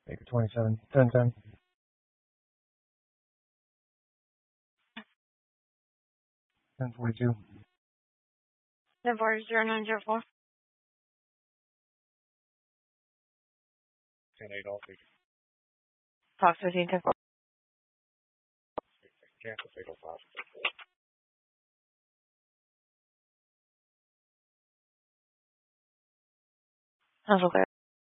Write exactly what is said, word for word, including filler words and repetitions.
Baker twenty-seven, ten ten. ten forty-two. ten forty zero nine zero four. ten eight all Baker. Fox fifteen ten four. Kansas eight oh five. That's okay.